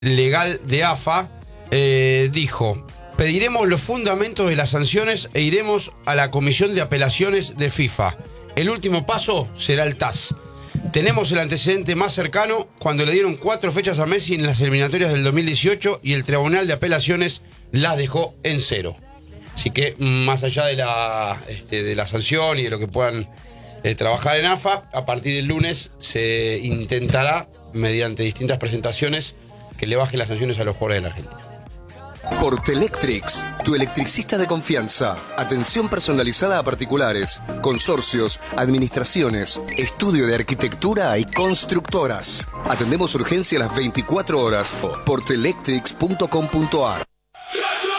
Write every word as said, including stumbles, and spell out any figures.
legal de A F A, eh, dijo: pediremos los fundamentos de las sanciones e iremos a la Comisión de Apelaciones de FIFA. El último paso será el T A S. Tenemos el antecedente más cercano cuando le dieron cuatro fechas a Messi en las eliminatorias del dos mil dieciocho y el Tribunal de Apelaciones las dejó en cero. Así que más allá de la, este, de la sanción y de lo que puedan eh, trabajar en A F A, a partir del lunes se intentará, mediante distintas presentaciones, que le bajen las sanciones a los jugadores de la Argentina. Portelectrics, tu electricista de confianza. Atención personalizada a particulares, consorcios, administraciones, estudio de arquitectura y constructoras. Atendemos urgencia a las veinticuatro horas. portelectrics punto com punto ar.